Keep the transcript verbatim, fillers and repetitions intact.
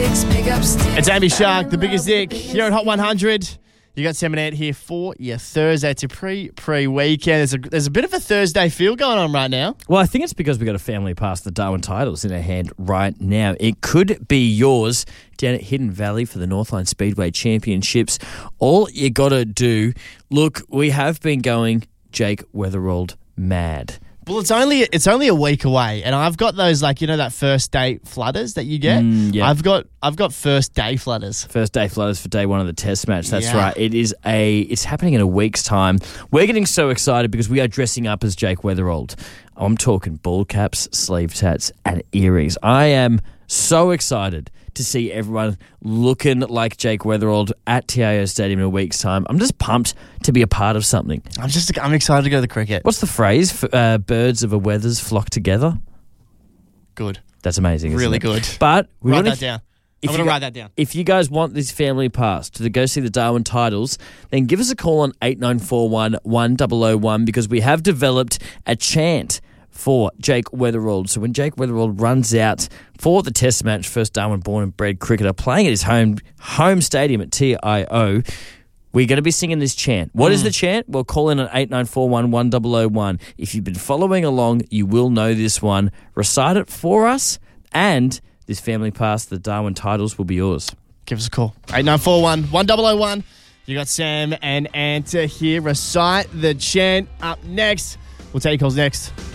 sticks, pick up sticks. It's Amy Shark, the biggest dick, here at Hot one hundred. You got Sam and Ant here for your Thursday. It's a pre, pre-weekend. There's a, there's a bit of a Thursday feel going on right now. Well, I think it's because we've got a family pass the Darwin titles in our hand right now. It could be yours down at Hidden Valley for the Northline Speedway Championships. All you got to do, look, we have been going Jake Weatherald mad. Well, it's only it's only a week away, and I've got those, like, you know, that first day flutters that you get. Mm, yeah. I've got I've got first day flutters. First day flutters for day one of the test match. That's Yeah. right. It is a. It's happening in a week's time. We're getting so excited because we are dressing up as Jake Weatherald. I'm talking ball caps, sleeve tats, and earrings. I am so excited to see everyone looking like Jake Weatherald at T I O Stadium in a week's time. I'm just pumped to be a part of something. I'm just I'm excited to go to the cricket. What's the phrase? F- uh, birds of a weathers flock together. Good, That's amazing. Isn't really it? good. But we Write wanna- that down. if I'm you gonna go- write that down. If you guys want this family pass to go see the Darwin titles, then give us a call on eight nine four one, one zero zero one because we have developed a chant for Jake Weatherald. So when Jake Weatherald runs out for the test match, first Darwin born and bred cricketer playing at his home home stadium at T I O, we're going to be singing this chant. What mm. is the chant? Well, call in on eight nine four one, one zero zero one. If you've been following along, you will know this one. Recite it for us, and this family pass, the Darwin titles, will be yours. Give us a call. eight nine four one, one zero zero one. You got Sam and Anta here. Recite the chant up next. We'll take your calls next.